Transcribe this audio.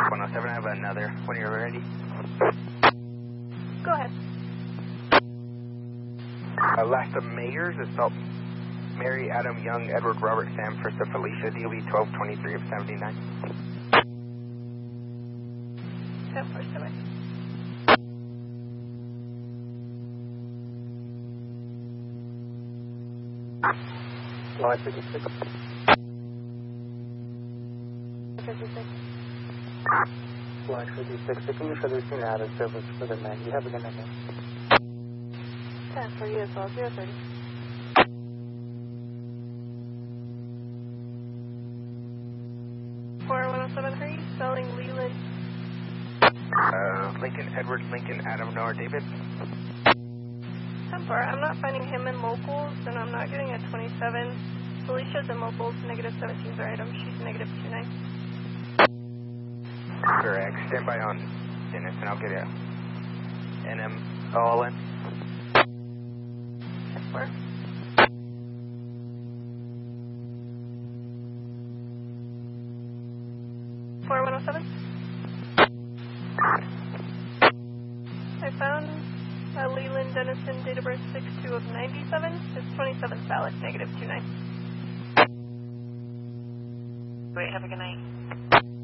107, I have another when you're ready. Go ahead. Last of Mayors, assault Mary, Adam, Young, Edward, Robert, Sam, first of Felicia, DOB 1223 of 79. 1047. Line 56. 56. Line 56, taking you for the scene out of service for the man. You have a good night. 10 for you as well, 030. For 107, are you spelling Leland? Lincoln, Edward, Lincoln, Adam, Noah, David. 10-4, I'm not finding him in locals, and I'm not getting a 27. Felicia's in locals, negative 17 is our item. She's negative 29. Correct. Stand by on Dennis, and I'll get it. NM all in. 10-4. For 107. I found Leland Dennison, date of birth 6/2 of 97. His 27th valid, negative 29. Great, have a good night.